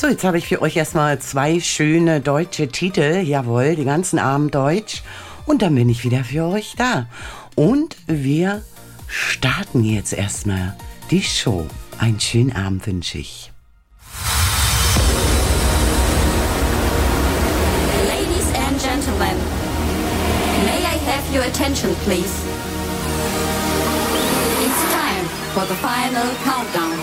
So, jetzt habe ich für euch erstmal 2 schöne deutsche Titel. Jawohl, den ganzen Abend Deutsch. Und dann bin ich wieder für euch da. Und wir starten jetzt erstmal die Show. Einen schönen Abend wünsche ich. Ladies and gentlemen, may I have your attention, please? It's time for the final countdown.